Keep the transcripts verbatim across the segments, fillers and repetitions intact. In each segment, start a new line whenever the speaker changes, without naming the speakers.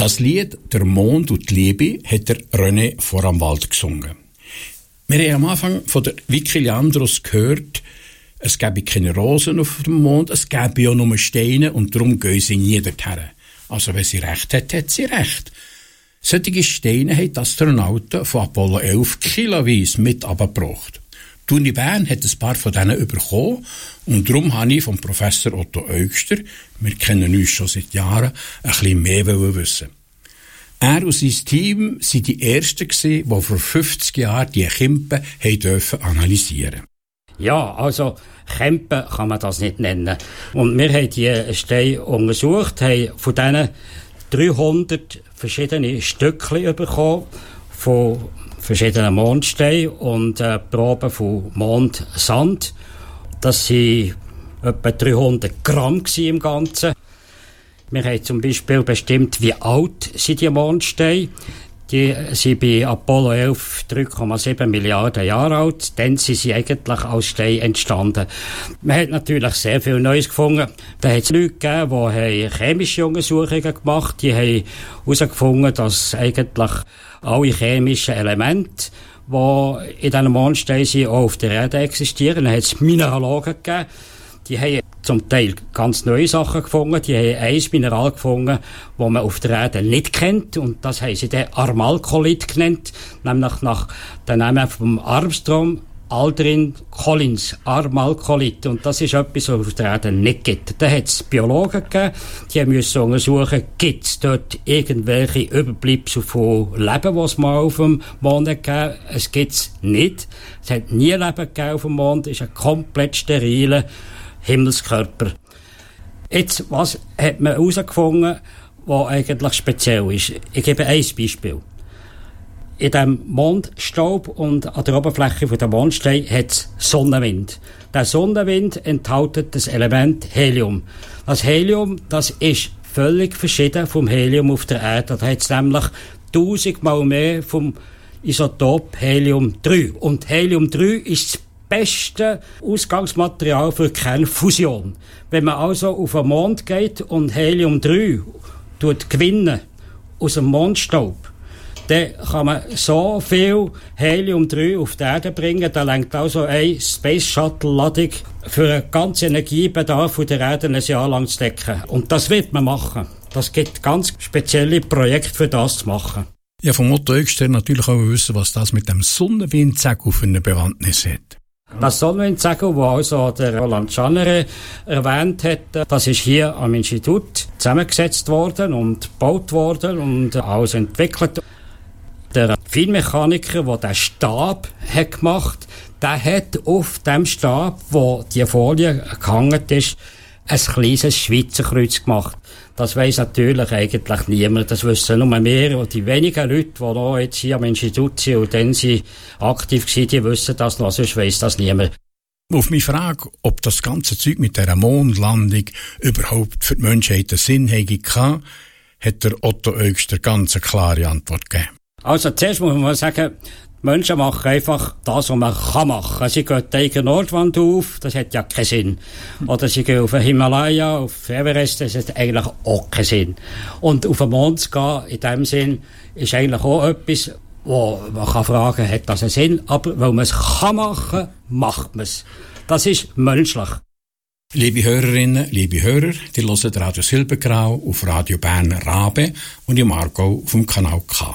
Das Lied «Der Mond und die Liebe» hat der René vor am Wald gesungen. Wir haben am Anfang von der Vicky Leandros gehört, es gäbe keine Rosen auf dem Mond, es gäbe ja nur Steine und darum gehen sie nie dorthin. Also wenn sie recht hat, hat sie recht. Solche Steine haben die Astronauten von Apollo elf kiloweise mit abgebracht. Die Uni Bern hat ein paar von denen bekommen und darum habe ich vom Professor Otto Eugster, wir kennen uns schon seit Jahren, ein bisschen mehr wissen. Er und sein Team waren die Ersten, die vor fünfzig Jahren die Kimpen dürfen analysieren.
Ja, also Kämpen kann man das nicht nennen. Und wir haben die Steine untersucht, haben von diesen dreihundert verschiedene Stückchen bekommen von verschiedenen Mondsteinen und äh, Proben von Mondsand. Das waren etwa dreihundert Gramm im Ganzen. Wir haben zum Beispiel bestimmt, wie alt sind die Mondsteine. Die sind bei Apollo elf drei Komma sieben Milliarden Jahre alt. Dann sind sie eigentlich als Stein entstanden. Man hat natürlich sehr viel Neues gefunden. Da hat es Leute gegeben, die chemische Untersuchungen gemacht haben. Die haben herausgefunden, dass eigentlich alle chemischen Elemente, die in diesen Mondsteinen sind, auch auf der Erde existieren. Dann hat es Mineralogen gegeben. Die haben zum Teil ganz neue Sachen gefunden. Die haben ein Mineral gefunden, das man auf der Erde nicht kennt. Und das haben sie dann Armalcolit genannt. Nämlich nach dem Namen vom Armstrong Aldrin Collins. Armalcolit. Und das ist etwas, was es auf der Erde nicht gibt. Da hat es Biologen gegeben. Die müssen untersuchen, gibt es dort irgendwelche Überbleibsel von Leben, was es mal auf dem Mond gegeben. Es gibt es nicht. Es hat nie Leben gegeben auf dem Mond. Es ist ein komplett steriler Himmelskörper. Jetzt, was hat man herausgefunden, was eigentlich speziell ist? Ich gebe ein Beispiel. In dem Mondstaub und an der Oberfläche der Mondsteine hat es Sonnenwind. Der Sonnenwind enthält das Element Helium. Das Helium, das ist völlig verschieden vom Helium auf der Erde. Da hat es nämlich tausendmal mehr vom Isotop Helium drei. Und Helium drei ist das beste Ausgangsmaterial für Kernfusion. Wenn man also auf den Mond geht und Helium drei tut gewinnen aus dem Mondstaub, dann kann man so viel Helium drei auf die Erde bringen, da reicht also eine Space Shuttle Ladung für den ganzen Energiebedarf der Erde ein Jahr lang zu decken. Und das wird man machen. Das gibt ganz spezielle Projekte für das zu machen.
Ja, vom Otto Eugster natürlich auch wissen, was das mit dem Sonnenwindsegel für eine Bewandtnis hat.
Das Sonnenwindsegel, das also der Roland Schanere erwähnt hat, das ist hier am Institut zusammengesetzt worden und gebaut worden und alles entwickelt. Der Feinmechaniker, der den Stab hat gemacht, der hat auf dem Stab, wo die Folie gehangen ist, ein kleines Schweizer Kreuz gemacht. Das weiss natürlich eigentlich niemand. Das wissen nur mehr. Und die wenigen Leute, die noch jetzt hier am Institut sind und dann sie aktiv waren, die wissen das noch, sonst weiss das niemand.
Auf meine Frage, ob das ganze Zeug mit dieser Mondlandung überhaupt für die Menschheit einen Sinn hatte, hat der Otto Eugster ganz eine klare Antwort gegeben.
Also zuerst muss man sagen, die Menschen machen einfach das, was man kann machen. Sie gehen die eigene Nordwand auf, das hat ja keinen Sinn. Oder sie gehen auf den Himalaya, auf Everest, das hat eigentlich auch keinen Sinn. Und auf den Mond zu gehen, in dem Sinn, ist eigentlich auch etwas, wo man kann fragen, hat das einen Sinn? Aber weil man es kann machen, macht man es. Das ist menschlich.
Liebe Hörerinnen, liebe Hörer, die hören Radio Silbergrau auf Radio Bern Rabe und im Aargau auf dem Kanal K.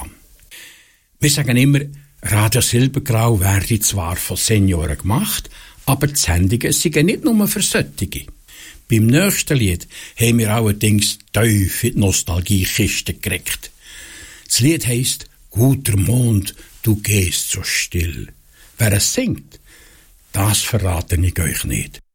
Wir sagen immer, Radio Silbergrau werde zwar von Senioren gemacht, aber die Sendungen sind nicht nur für solche. Beim nächsten Lied haben wir allerdings tief in die Nostalgiekiste gekriegt. Das Lied heisst «Guter Mond, du gehst so still». Wer es singt, das verrate ich euch nicht.